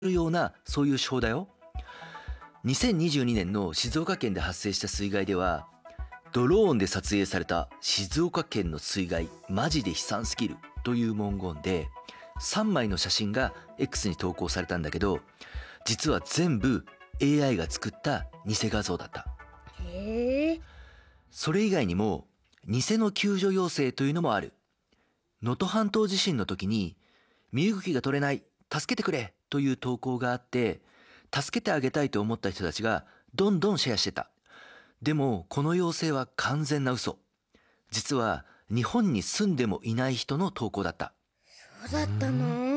るようなそういう手法だよ。2022年の静岡県で発生した水害では、ドローンで撮影された静岡県の水害マジで悲惨すぎるという文言で3枚の写真が X に投稿されたんだけど、実は全部 AI が作った偽画像だった。 へえ。 それ以外にも偽の救助要請というのもある。能登半島地震の時に身動きが取れない、助けてくれという投稿があって、助けてあげたいと思った人たちがどんどんシェアしてた。でもこの要請は完全な嘘。実は日本に住んでもいない人の投稿だった。 そうだったの？